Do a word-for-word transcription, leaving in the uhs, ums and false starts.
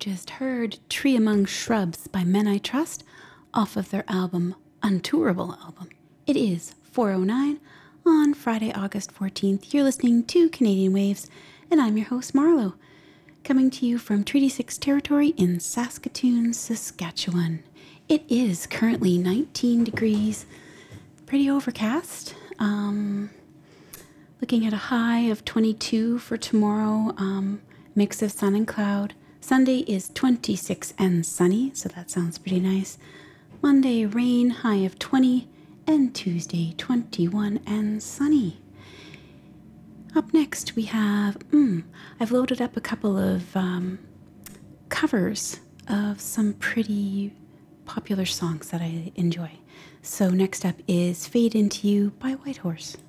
just heard Tree Among Shrubs by Men I Trust off of their album Untourable album. It is four oh nine on Friday, August fourteenth. You're listening to Canadian Waves, and I'm your host, Marlo, coming to you from Treaty six territory in Saskatoon, Saskatchewan. It is currently nineteen degrees, pretty overcast. Um, looking at a high of twenty-two for tomorrow, um, mix of sun and cloud. Sunday is twenty-six and sunny, so that sounds pretty nice. Monday, rain, high of twenty, and Tuesday, twenty-one and sunny. Up next, we have, mm, I've loaded up a couple of um, covers of some pretty popular songs that I enjoy. So next up is Fade Into You by Whitehorse.